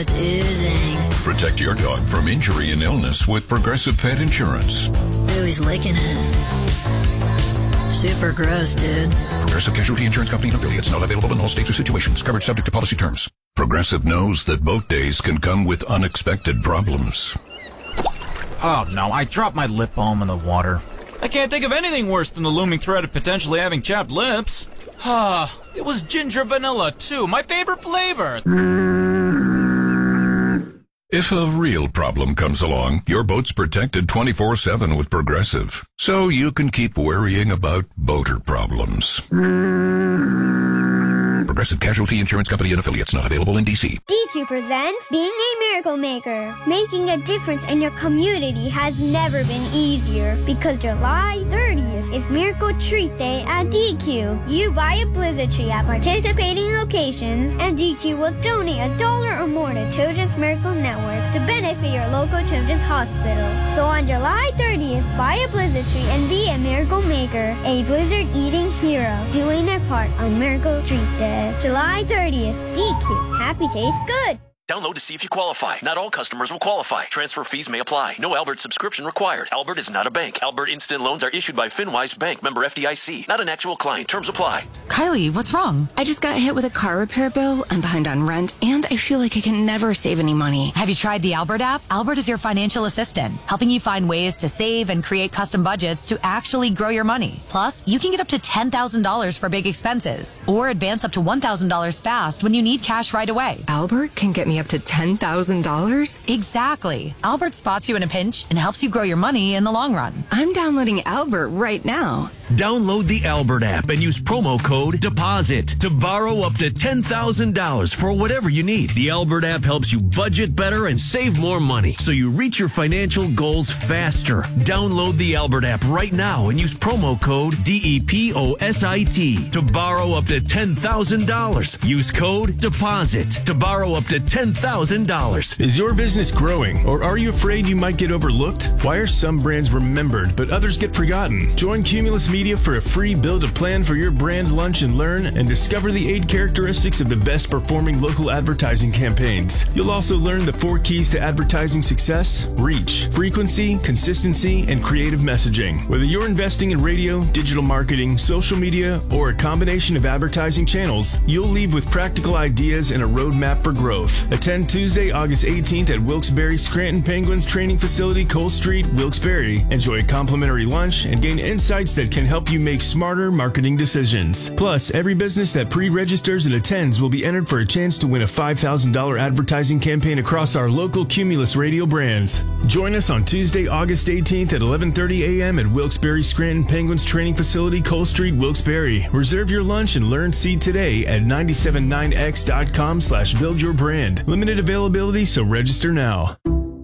it's oozing. Protect your dog from injury and illness with Progressive Pet Insurance. Ooh, he's licking it. Super gross, dude. Progressive Casualty Insurance Company and affiliates. Not available in all states or situations. Coverage subject to policy terms. Progressive knows that boat days can come with unexpected problems. Oh no, I dropped my lip balm in the water. I can't think of anything worse than the looming threat of potentially having chapped lips. It was ginger vanilla, too. My favorite flavor. If a real problem comes along, your boat's protected 24/7 with Progressive, so you can keep worrying about boater problems. Progressive Casualty Insurance Company and affiliates. Not available in D.C. DQ presents Being a Miracle Maker. Making a difference in your community has never been easier because July 30th is Miracle Treat Day at DQ. You buy a blizzard tree at participating locations and DQ will donate $1 or more to Children's Miracle Network to benefit your local children's hospital. So on July 30th, buy a blizzard tree and be a miracle maker, a blizzard eating hero, doing their part on Miracle Treat Day. July 30th, DQ. Happy tastes good. Download to see if you qualify. Not all customers will qualify. Transfer fees may apply. No Albert subscription required. Albert is not a bank. Albert Instant Loans are issued by FinWise Bank, member FDIC. Not an actual client. Terms apply. Kylie, what's wrong? I just got hit with a car repair bill. I'm behind on rent, and I feel like I can never save any money. Have you tried the Albert app? Albert is your financial assistant, helping you find ways to save and create custom budgets to actually grow your money. Plus, you can get up to $10,000 for big expenses, or advance up to $1,000 fast when you need cash right away. Albert can get me up to $10,000? Exactly. Albert spots you in a pinch and helps you grow your money in the long run. I'm downloading Albert right now. Download the Albert app and use promo code DEPOSIT to borrow up to $10,000 for whatever you need. The Albert app helps you budget better and save more money so you reach your financial goals faster. Download the Albert app right now and use promo code DEPOSIT to borrow up to $10,000. Use code DEPOSIT to borrow up to $10,000. Is your business growing, or are you afraid you might get overlooked? Why are some brands remembered but others get forgotten? Join Cumulus Media for a free build a plan for your brand lunch and learn and discover the 8 characteristics of the best performing local advertising campaigns. You'll also learn the 4 keys to advertising success: reach, frequency, consistency, and creative messaging. Whether you're investing in radio, digital marketing, social media, or a combination of advertising channels, you'll leave with practical ideas and a roadmap for growth. Attend Tuesday, August 18th at Wilkes-Barre Scranton Penguins Training Facility, Cole Street, Wilkes-Barre. Enjoy a complimentary lunch and gain insights that can help you make smarter marketing decisions. Plus, every business that pre-registers and attends will be entered for a chance to win a $5,000 advertising campaign across our local Cumulus radio brands. Join us on Tuesday, August 18th at 11:30 a.m. at Wilkes-Barre Scranton Penguins Training Facility, Cole Street, Wilkes-Barre. Reserve your lunch and learn seed today at 979x.com/buildyourbrand. Limited availability, so register now.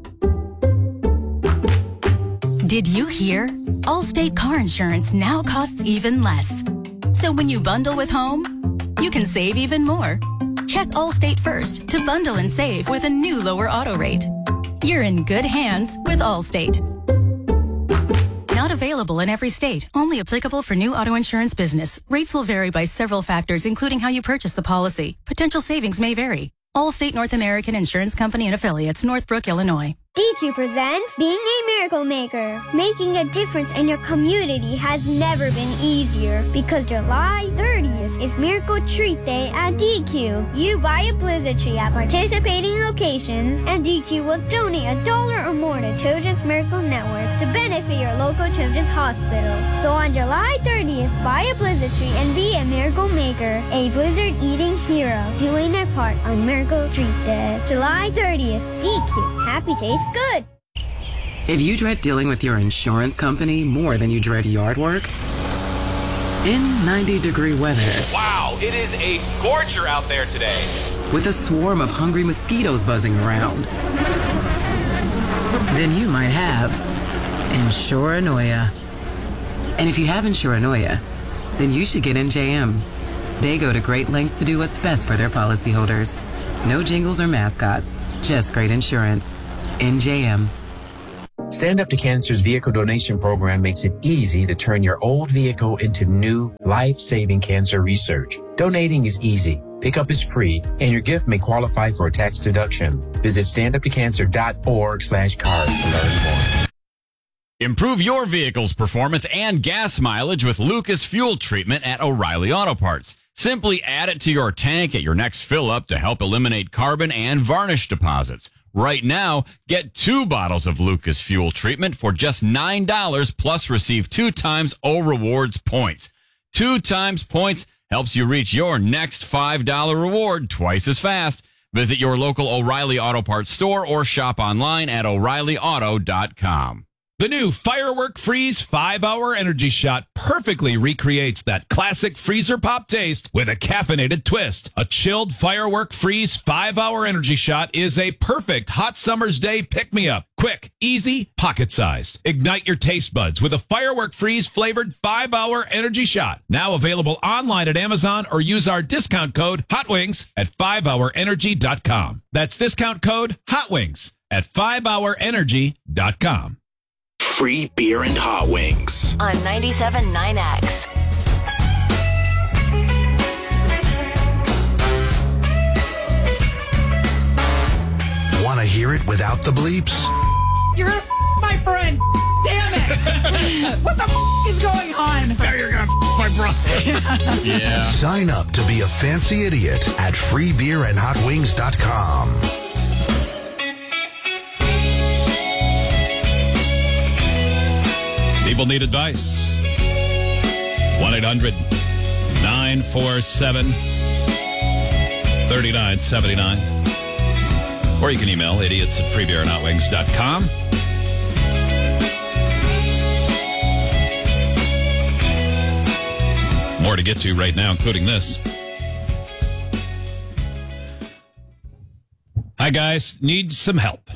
Did you hear? Allstate car insurance now costs even less. So when you bundle with home, you can save even more. Check Allstate first to bundle and save with a new lower auto rate. You're in good hands with Allstate. Not available in every state. Only applicable for new auto insurance business. Rates will vary by several factors, including how you purchase the policy. Potential savings may vary. Allstate North American Insurance Company and affiliates, Northbrook, Illinois. DQ presents Being a Miracle Maker. Making a difference in your community has never been easier because July 30th is Miracle Treat Day at DQ. You buy a blizzard tree at participating locations and DQ will donate $1 or more to Children's Miracle Network to benefit your local children's hospital. So on July 30th, buy a blizzard tree and be a miracle maker, a blizzard eating hero, doing their part on Miracle Treat Day. July 30th, DQ. Happy tastes good. If you dread dealing with your insurance company more than you dread yard work, in 90-degree weather. Wow, it is a scorcher out there today. With a swarm of hungry mosquitoes buzzing around, then you might have Insuranoia. And if you have Insuranoia, then you should get NJM. They go to great lengths to do what's best for their policyholders. No jingles or mascots, just great insurance. NJM. Stand Up to Cancer's vehicle donation program makes it easy to turn your old vehicle into new, life-saving cancer research. Donating is easy. Pickup is free, and your gift may qualify for a tax deduction. Visit standuptocancer.org/cards to learn more. Improve your vehicle's performance and gas mileage with Lucas Fuel Treatment at O'Reilly Auto Parts. Simply add it to your tank at your next fill-up to help eliminate carbon and varnish deposits. Right now, get 2 bottles of Lucas Fuel Treatment for just $9 plus receive 2 times O Rewards points. 2 times points helps you reach your next $5 reward twice as fast. Visit your local O'Reilly Auto Parts store or shop online at O'ReillyAuto.com. The new Firework Freeze 5-Hour Energy Shot perfectly recreates that classic freezer pop taste with a caffeinated twist. A chilled Firework Freeze 5-Hour Energy Shot is a perfect hot summer's day pick-me-up. Quick, easy, pocket-sized. Ignite your taste buds with a Firework Freeze flavored 5-Hour Energy Shot. Now available online at Amazon or use our discount code HOTWINGS at 5hourenergy.com. That's discount code HOTWINGS at 5hourenergy.com. Free beer and hot wings on 97.9X. Want to hear it without the bleeps? You're gonna my friend. Damn it. What the is going on? Now you're gonna my brother. Yeah. Sign up to be a fancy idiot at freebeerandhotwings.com. People need advice. 1-800-947-3979. Or you can email idiots at freebeerandhotwings.com. More to get to right now, including this. Hi, guys. Need some help.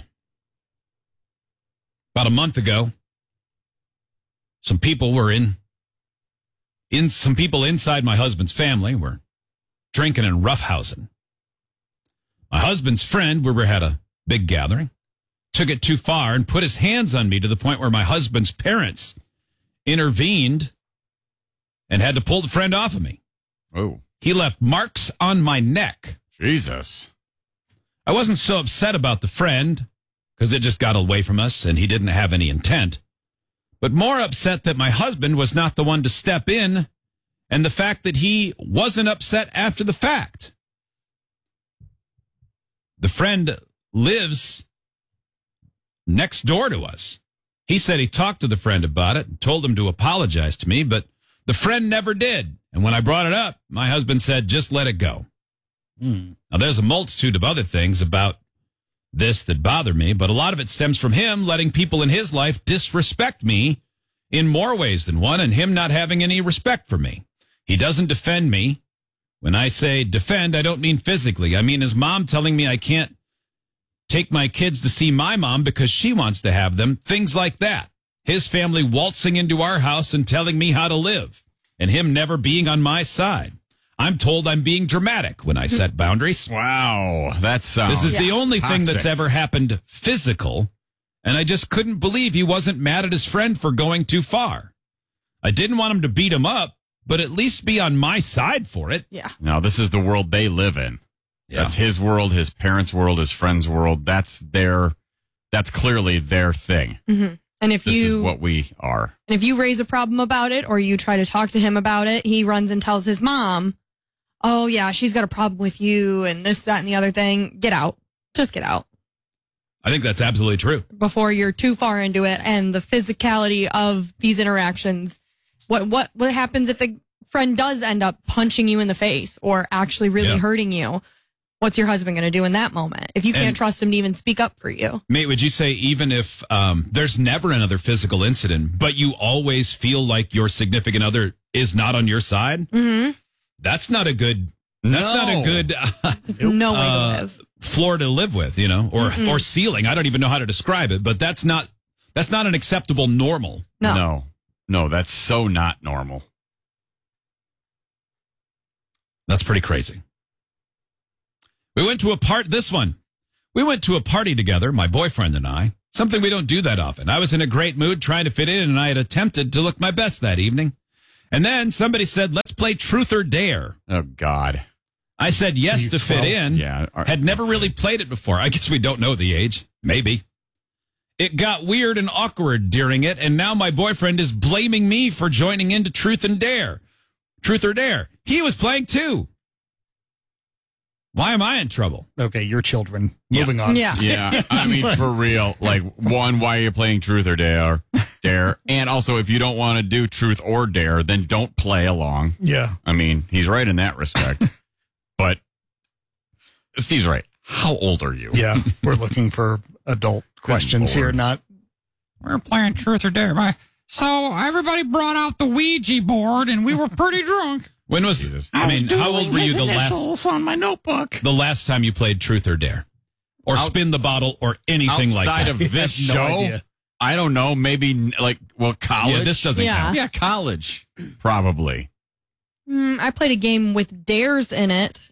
About a month ago, some people were some people inside my husband's family were drinking and roughhousing. My husband's friend, we had a big gathering, took it too far and put his hands on me to the point where my husband's parents intervened and had to pull the friend off of me. Oh. He left marks on my neck. Jesus. I wasn't so upset about the friend because it just got away from us and he didn't have any intent. But more upset that my husband was not the one to step in and the fact that he wasn't upset after the fact. The friend lives next door to us. He said he talked to the friend about it and told him to apologize to me, but the friend never did. And when I brought it up, my husband said, just let it go. Now, there's a multitude of other things about this that bother me, but a lot of it stems from him letting people in his life disrespect me in more ways than one, and him not having any respect for me. He doesn't defend me. When I say defend, I don't mean physically. I mean his mom telling me I can't take my kids to see my mom because she wants to have them, things like that. His family waltzing into our house and telling me how to live, and him never being on my side. I'm told I'm being dramatic when I set boundaries. Wow, that sounds This is the only thing toxic. that's ever happened physical, and I just couldn't believe he wasn't mad at his friend for going too far. I didn't want him to beat him up, but at least be on my side for it. Yeah. No, this is the world they live in. Yeah. That's his world, his parents' world, his friend's world. That's clearly their thing. Mm-hmm. And if this you is what we are. And if you raise a problem about it or you try to talk to him about it, he runs and tells his mom, oh, yeah, she's got a problem with you and this, that, and the other thing. Get out. Just get out. I think that's absolutely true. Before you're too far into it and the physicality of these interactions. What happens if the friend does end up punching you in the face or actually really hurting you? What's your husband going to do in that moment if you can't trust him to even speak up for you? Mate, would you say even if there's never another physical incident, but you always feel like your significant other is not on your side? Mm-hmm. That's not a good. That's not a good. It's no way to live. Floor to live with, or ceiling. I don't even know how to describe it, but that's not an acceptable normal. No, that's so not normal. That's pretty crazy. We went to a party together, my boyfriend and I, something we don't do that often. I was in a great mood trying to fit in, and I had attempted to look my best that evening. And then somebody said, let's play Truth or Dare. Oh, God. I said yes to fit 12? in. Yeah. Had never really played it before. I guess we don't know the age. Maybe. It got weird and awkward during it, and now my boyfriend is blaming me for joining into Truth or Dare. He was playing too. Why am I in trouble? Okay, your children. Moving on. Yeah, I mean, for real. Like, one, why are you playing Truth or Dare? And also, if you don't want to do Truth or Dare, then don't play along. Yeah. I mean, he's right in that respect. But Steve's right. How old are you? Yeah, we're looking for adult questions here, not... We're playing Truth or Dare. So everybody brought out the Ouija board, and we were pretty drunk. When was how old were you the last on my notebook? The last time you played Truth or Dare? Or Spin the Bottle or anything like that? Outside of this show? I don't know. Maybe college. Yeah, this doesn't count. Yeah, college. Probably. I played a game with dares in it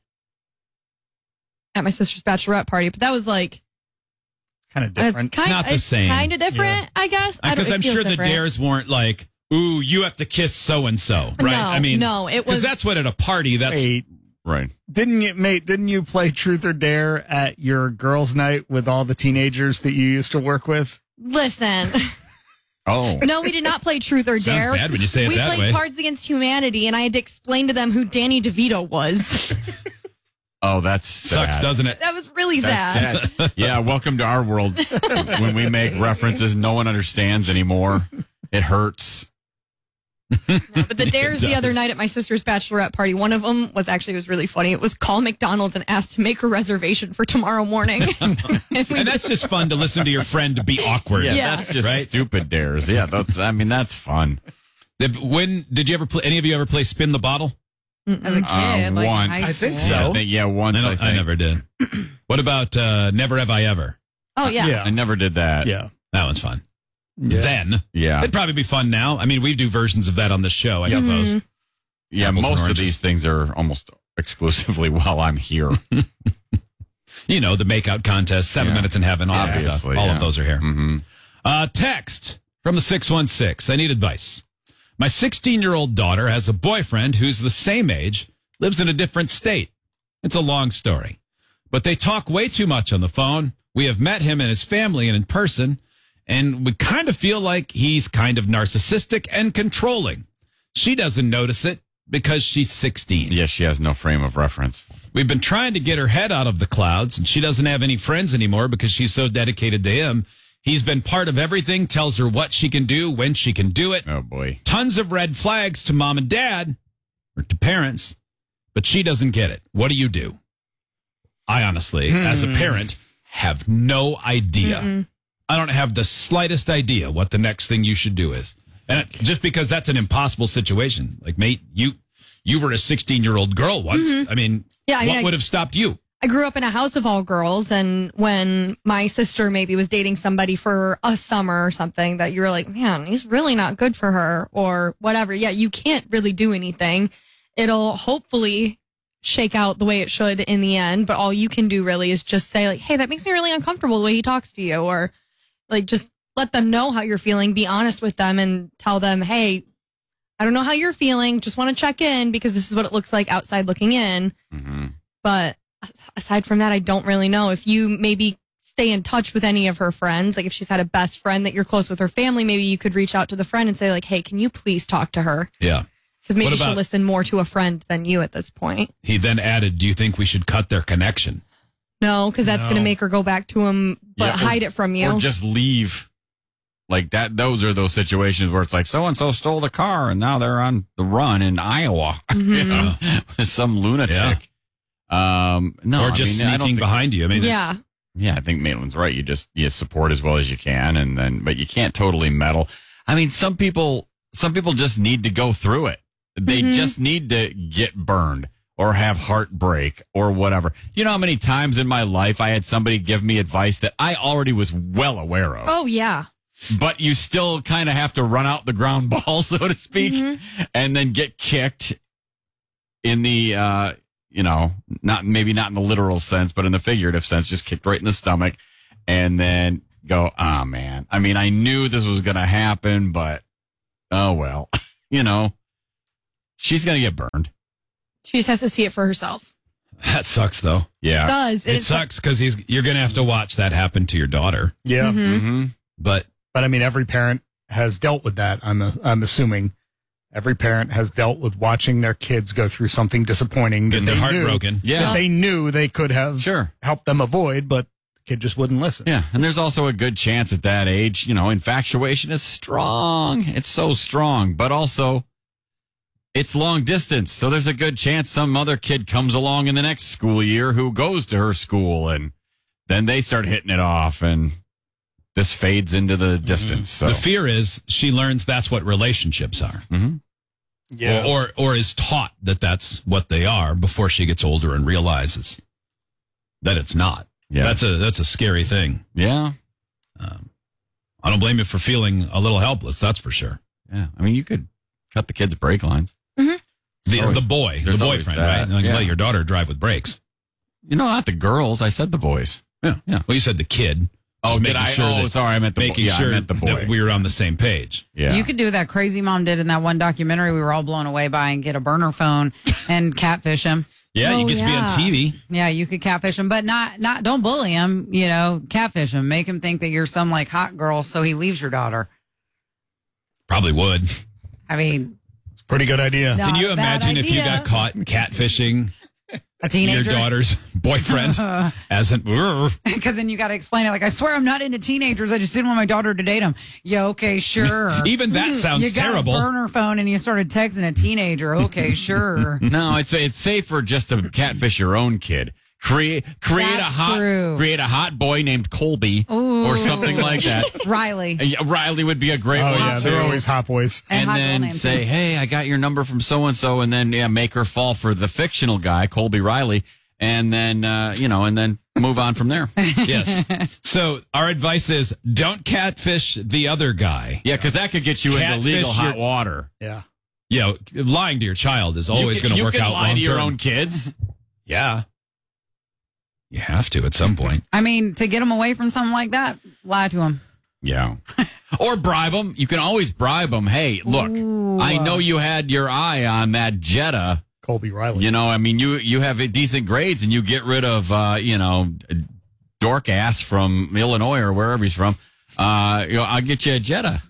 at my sister's bachelorette party, but that was like kind of different. Not the same. Kind of different, I guess. Because I'm sure the dares weren't like, ooh, you have to kiss so-and-so, right? No, I mean, no, it was... Because that's what at a party, that's... Right. Didn't you play Truth or Dare at your girls' night with all the teenagers that you used to work with? Listen. Oh. No, we did not play Truth or Dare. Sounds bad when you say it we that way. We played Cards Against Humanity, and I had to explain to them who Danny DeVito was. Oh, that sucks, sad. doesn't it? That was really sad. Yeah, welcome to our world. When we make references no one understands anymore. It hurts. No, but the dares the other night at my sister's bachelorette party, one of them was really funny. It was call McDonald's and ask to make a reservation for tomorrow morning. and that's just fun to listen to your friend to be awkward. Yeah, that's just stupid dares. Yeah, that's fun. When did you ever play? Any of you ever play Spin the Bottle? As a kid, once. I think so. Once. I never did. What about Never Have I Ever? Oh yeah. I never did that. Yeah, that one's fun. Yeah. Then, it'd probably be fun now. I mean, we do versions of that on the show, I suppose. Yeah, Apples and most of oranges. these things are almost exclusively while I'm here. You know, the makeout contest, 7 Minutes in Heaven, all that stuff. Obviously, All yeah. of those are here. Mm-hmm. Text from the 616. I need advice. My 16-year-old daughter has a boyfriend who's the same age, lives in a different state. It's a long story. But they talk way too much on the phone. We have met him and his family and in person, and we kind of feel like he's kind of narcissistic and controlling. She doesn't notice it because she's 16. Yes, she has no frame of reference. We've been trying to get her head out of the clouds, and she doesn't have any friends anymore because she's so dedicated to him. He's been part of everything, tells her what she can do, when she can do it. Oh, boy. Tons of red flags to mom and dad, or to parents, but she doesn't get it. What do you do? I honestly, as a parent, have no idea. I don't have the slightest idea what the next thing you should do is. And just because that's an impossible situation. Like, mate, you were a 16-year-old girl once. I mean, what would have stopped you? I grew up in a house of all girls, and when my sister maybe was dating somebody for a summer or something that you were like, man, he's really not good for her or whatever. Yeah, you can't really do anything. It'll hopefully shake out the way it should in the end, but all you can do really is just say like, hey, that makes me really uncomfortable the way he talks to you, or like just let them know how you're feeling, be honest with them and tell them, hey, I don't know how you're feeling, just want to check in because this is what it looks like outside looking in. But aside from that, I don't really know. If you maybe stay in touch with any of her friends, like if she's had a best friend that you're close with her family, maybe you could reach out to the friend and say like, hey, can you please talk to her? Yeah. Because maybe she'll listen more to a friend than you at this point. He then added, do you think we should cut their connection? No, because that's going to make her go back to him, but hide it from you. Or just leave. Like that. Those are those situations where it's like so-and-so stole the car and now they're on the run in Iowa. Some lunatic. No, or just sneaking behind you. I mean, yeah. Yeah, I think Maitland's right. You support as well as you can, but you can't totally meddle. I mean, some people just need to go through it. They just need to get burned or have heartbreak or whatever. You know how many times in my life I had somebody give me advice that I already was well aware of. Oh, yeah. But you still kind of have to run out the ground ball, so to speak, and then get kicked in the, not in the literal sense, but in the figurative sense, just kicked right in the stomach and then go, oh, man. I mean, I knew this was going to happen, but, oh, well, she's going to get burned. She just has to see it for herself. That sucks, though. Yeah. It does. It sucks because you're going to have to watch that happen to your daughter. Yeah. Mm-hmm. But I mean, every parent has dealt with that. I'm assuming every parent has dealt with watching their kids go through something disappointing. Get their heart broken. That they knew they could have helped them avoid, but the kid just wouldn't listen. Yeah, and there's also a good chance at that age, infatuation is strong. It's so strong, but also it's long distance. So there's a good chance some other kid comes along in the next school year who goes to her school, and then they start hitting it off, and this fades into the distance. So the fear is she learns that's what relationships are. Mm-hmm. Yeah. Or is taught that that's what they are before she gets older and realizes that it's not. Yeah. That's a scary thing. Yeah. I don't blame you for feeling a little helpless. That's for sure. Yeah. I mean, you could cut the kids' brake lines. Mm-hmm. The boyfriend, right? Let your daughter drive with brakes. Not the girls. I said the boys. Yeah. Yeah. Well, you said the kid. Oh, Just did making I? sure Sorry, I meant the making boy. sure I meant the boy. that we were on the same page. Yeah. You could do that crazy mom did in that one documentary we were all blown away by and get a burner phone and catfish him. Yeah, you get to be on TV. Yeah, you could catfish him, but not don't bully him, catfish him. Make him think that you're some like hot girl so he leaves your daughter. Probably would. I mean, it's a pretty good idea. Can you Not a bad imagine if you idea. got caught catfishing a teenager? your daughter's boyfriend as an Because then you got to explain it. Like, I swear I'm not into teenagers. I just didn't want my daughter to date him. Yeah, okay, sure. Even that sounds you got terrible. A burner phone and you started texting a teenager. Okay, sure. No, it's safer just to catfish your own kid. Create That's true. a hot boy named Colby or something like that. Riley. Riley would be a great one. Yeah, too. they're always hot boys. And hot girl then name, say, too. hey, I got your number from so and so, and then make her fall for the fictional guy, Colby Riley, and then and then move on from there. Yes. So our advice is don't catfish the other guy. Yeah, because that could get you into Catfish legal hot your- water. Yeah. Lying to your child is always going to work out lie long to your term. own kids. Yeah. You have to at some point. I mean, to get him away from something like that, lie to him. Yeah. Or bribe them. You can always bribe them. Hey, look, I know you had your eye on that Jetta. Colby Riley. I mean, you have decent grades and you get rid of, dork ass from Illinois or wherever he's from. I'll get you a Jetta.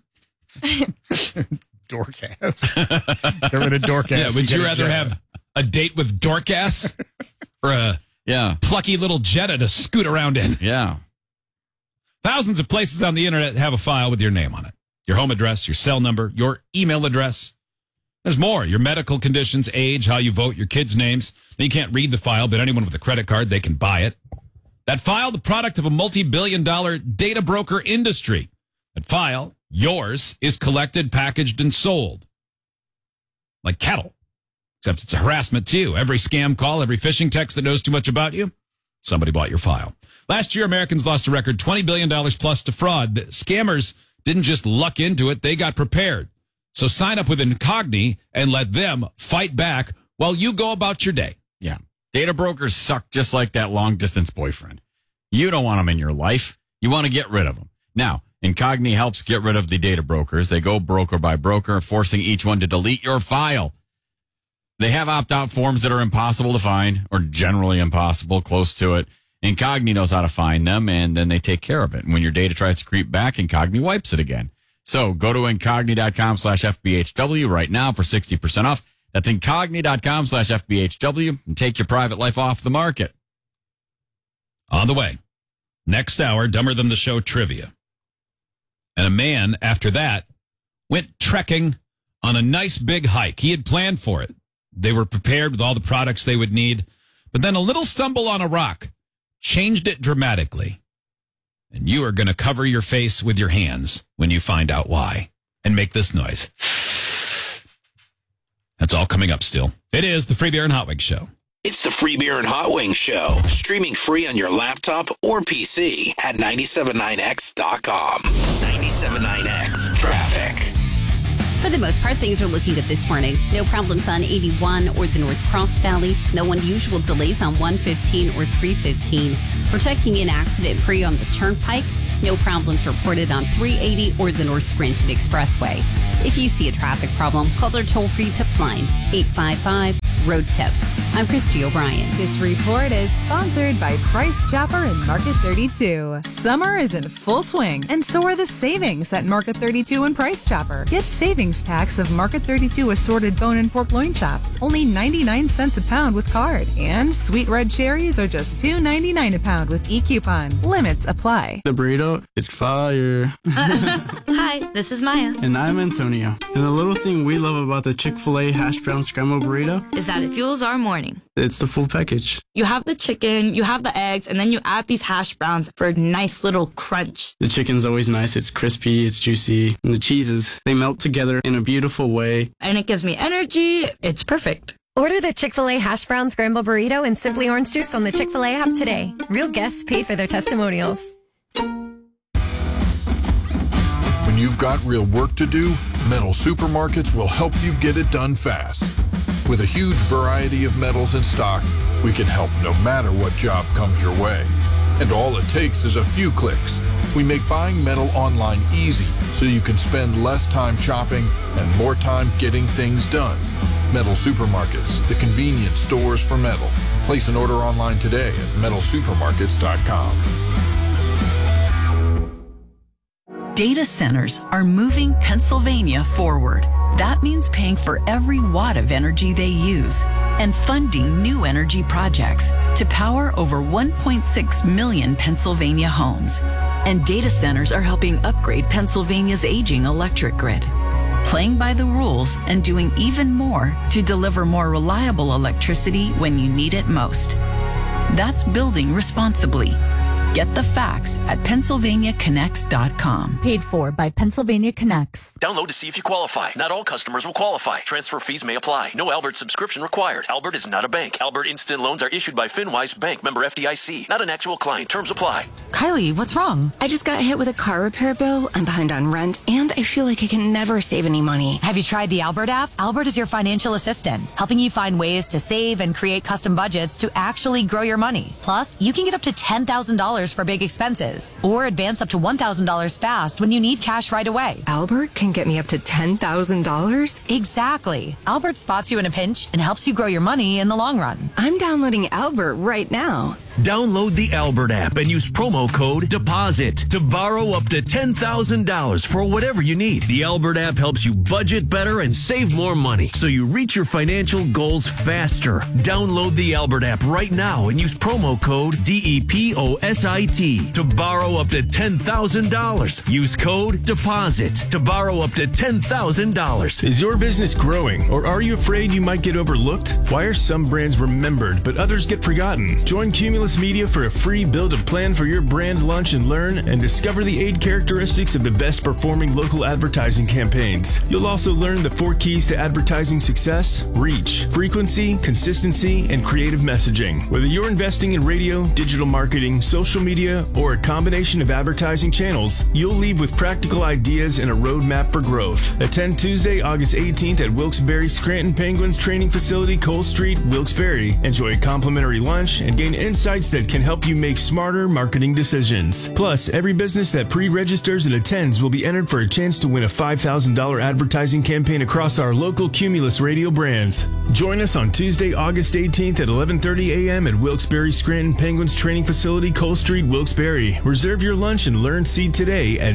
Dork ass. Get rid of dork ass. Yeah, would you rather have a date with dork ass or a plucky little Jetta to scoot around in? Yeah. Thousands of places on the internet have a file with your name on it. Your home address, your cell number, your email address. There's more. Your medical conditions, age, how you vote, your kids' names. Now, you can't read the file, but anyone with a credit card, they can buy it. That file, the product of a multi-billion-dollar data broker industry. That file, yours, is collected, packaged, and sold. Like cattle. Except it's a harassment to you. Every scam call, every phishing text that knows too much about you, somebody bought your file. Last year, Americans lost a record $20 billion plus to fraud. The scammers didn't just luck into it, they got prepared. So sign up with Incogni and let them fight back while you go about your day. Yeah. Data brokers suck just like that long-distance boyfriend. You don't want them in your life. You want to get rid of them. Now, Incogni helps get rid of the data brokers. They go broker by broker, forcing each one to delete your file. They have opt-out forms that are impossible to find, or generally impossible, close to it. Incogni knows how to find them, and then they take care of it. And when your data tries to creep back, Incogni wipes it again. So go to Incogni.com/FBHW right now for 60% off. That's Incogni.com/FBHW and take your private life off the market. On the way. Next hour, Dumber Than the Show trivia. And a man, after that, went trekking on a nice big hike. He had planned for it. They were prepared with all the products they would need. But then a little stumble on a rock changed it dramatically. And you are going to cover your face with your hands when you find out why. And make this noise. That's all coming up still. It is the Free Beer and Hot Wings Show. It's the Free Beer and Hot Wings Show, streaming free on your laptop or PC at 979x.com. 979x Traffic. For the most part, things are looking good this morning. No problems on 81 or the North Cross Valley. No unusual delays on 115 or 315. We're checking in accident-free on the Turnpike. No problems reported on 380 or the North Scranton Expressway. If you see a traffic problem, call their toll-free tip line, 855-ROAD-TIP. I'm Christy O'Brien. This report is sponsored by Price Chopper and Market 32. Summer is in full swing, and so are the savings at Market 32 and Price Chopper. Get savings packs of Market 32 assorted bone and pork loin chops, only 99 cents a pound with card. And sweet red cherries are just $2.99 a pound with e-coupon. Limits apply. The burrito is fire. Hi, this is Maya. And I'm Antonio. And the little thing we love about the Chick-fil-A hash brown scrambled burrito is that it fuels our morning. It's the full package. You have the chicken, you have the eggs, and then you add these hash browns for a nice little crunch. The chicken's always nice. It's crispy, it's juicy. And the cheeses, they melt together in a beautiful way. And it gives me energy. It's perfect. Order the Chick-fil-A hash brown scramble burrito and Simply Orange Juice on the Chick-fil-A app today. Real guests paid for their testimonials. When you've got real work to do, Metal Supermarkets will help you get it done fast. With a huge variety of metals in stock, we can help no matter what job comes your way. And all it takes is a few clicks. We make buying metal online easy so you can spend less time shopping and more time getting things done. Metal Supermarkets, the convenient stores for metal. Place an order online today at metalsupermarkets.com. Data centers are moving Pennsylvania forward. That means paying for every watt of energy they use and funding new energy projects to power over 1.6 million Pennsylvania homes. And data centers are helping upgrade Pennsylvania's aging electric grid, playing by the rules and doing even more to deliver more reliable electricity when you need it most. That's building responsibly. Get the facts at PennsylvaniaConnects.com. Paid for by Pennsylvania Connects. Download to see if you qualify. Not all customers will qualify. Transfer fees may apply. No Albert subscription required. Albert is not a bank. Albert Instant Loans are issued by FinWise Bank, member FDIC. Not an actual client. Terms apply. Kylie, what's wrong? I just got hit with a car repair bill. I'm behind on rent, and I feel like I can never save any money. Have you tried the Albert app? Albert is your financial assistant, helping you find ways to save and create custom budgets to actually grow your money. Plus, you can get up to $10,000 for big expenses or advance up to $1,000 fast when you need cash right away. Albert can get me up to $10,000? Exactly. Albert spots you in a pinch and helps you grow your money in the long run. I'm downloading Albert right now. Download the Albert app and use promo code DEPOSIT to borrow up to $10,000 for whatever you need. The Albert app helps you budget better and save more money so you reach your financial goals faster. Download the Albert app right now and use promo code DEPOSIT to borrow up to $10,000. Use code DEPOSIT to borrow up to $10,000. Is your business growing, or are you afraid you might get overlooked? Why are some brands remembered but others get forgotten? Join Cumulus Media for a free build a plan for your brand lunch and learn and discover the 8 characteristics of the best performing local advertising campaigns. You'll also learn the 4 keys to advertising success: reach, frequency, consistency, and creative messaging. Whether you're investing in radio, digital marketing, social media, or a combination of advertising channels, you'll leave with practical ideas and a roadmap for growth. Attend Tuesday, August 18th at Wilkes-Barre Scranton Penguins Training Facility, Cole Street, Wilkes-Barre. Enjoy a complimentary lunch and gain insights that can help you make smarter marketing decisions. Plus, every business that pre-registers and attends will be entered for a chance to win a $5,000 advertising campaign across our local Cumulus radio brands. Join us on Tuesday, August 18th at 11:30 a.m. at Wilkes-Barre Scranton Penguins Training Facility, Cole Street, Wilkes-Barre. Reserve your lunch and learn seat today at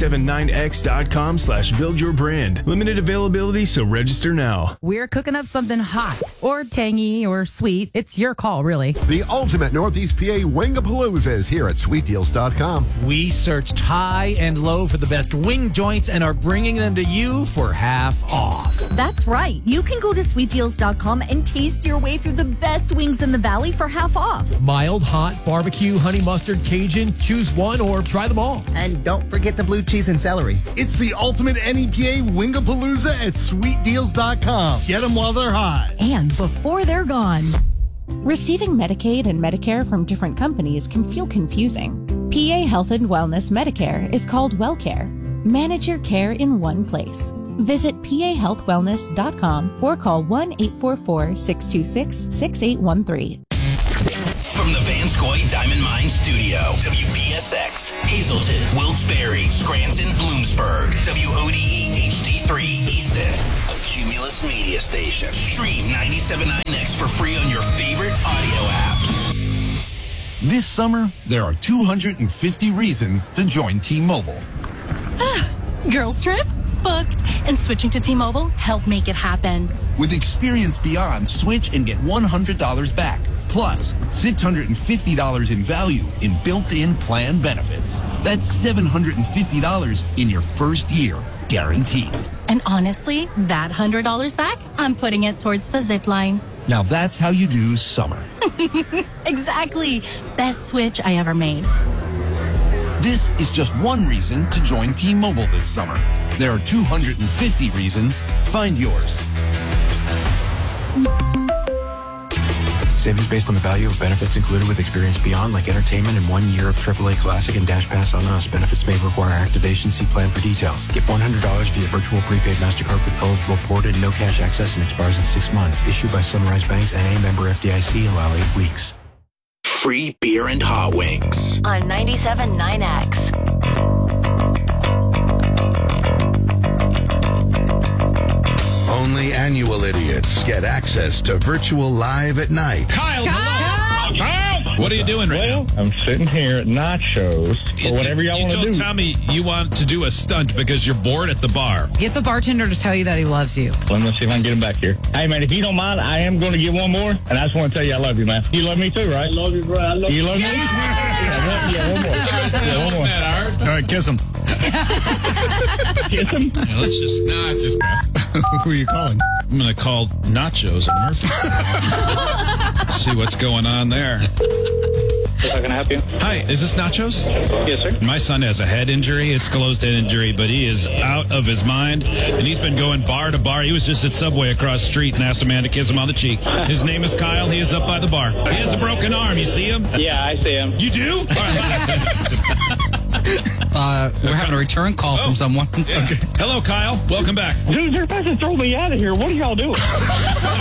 979x.com/buildyourbrand. Limited availability, so register now. We're cooking up something hot or tangy or sweet. It's your call, really. The ultimate Northeast PA Wingapalooza is here at sweetdeals.com. We searched high and low for the best wing joints and are bringing them to you for half off. That's right. You can go to sweetdeals.com and taste your way through the best wings in the valley for half off. Mild, hot, barbecue, honey mustard, Cajun. Choose one or try them all. And don't forget the blue cheese and celery. It's the ultimate NEPA Wingapalooza at sweetdeals.com. Get them while they're hot. And before they're gone. Receiving Medicaid and Medicare from different companies can feel confusing. PA Health and Wellness Medicare is called WellCare. Manage your care in one place. Visit pahealthwellness.com or call 1-844-626-6813. From the Vanscoy Diamond Mine Studio, WPSX, Hazel Hazleton, Wilkes-Barre, Scranton, Bloomsburg. WODE HD3 Easton. A Cumulus media station. Stream 97.9X for free on your favorite audio apps. This summer, there are 250 reasons to join T-Mobile. Girls trip? Booked. And switching to T-Mobile helped make it happen. With Experience Beyond, switch and get $100 back. Plus, $650 in value in built-in plan benefits. That's $750 in your first year, guaranteed. And honestly, that $100 back, I'm putting it towards the zip line. Now that's how you do summer. Exactly. Best switch I ever made. This is just one reason to join T-Mobile this summer. There are 250 reasons. Find yours. Savings based on the value of benefits included with Experience Beyond, like entertainment and 1 year of AAA Classic and Dash Pass on Us. Benefits may require activation. See plan for details. Get $100 via virtual prepaid MasterCard with eligible port and no cash access and expires in 6 months. Issued by Sunrise Banks and a member FDIC. Allow 8 weeks. Free beer and hot wings. On 97.9X. Only annual idiots get access to virtual live at night. Kyle! Kyle! What are you doing right now? I'm sitting here at nachos or whatever y'all want to do. You told Tommy you want to do a stunt because you're bored at the bar. Get the bartender to tell you that he loves you. Let me see if I can get him back here. Hey, man, if you don't mind, I am going to get one more. And I just want to tell you I love you, man. You love me too, right? I love you, bro. I love you. You love me? Yeah, one more. Yeah, one more. All right, kiss him. Kiss him? Yeah, it's just best. Who are you calling? I'm going to call Nachos at Murphy. See what's going on there. How can I help you? Hi, is this Nachos? Yes, sir. My son has a head injury. It's closed head injury, but he is out of his mind, and he's been going bar to bar. He was just at Subway across the street and asked a man to kiss him on the cheek. His name is Kyle. He is up by the bar. He has a broken arm. You see him? Yeah, I see him. You do? All right. We're having a return call from someone. Yeah. Okay. Hello, Kyle. Welcome back. Dude, they're about to throw me out of here. What are y'all doing?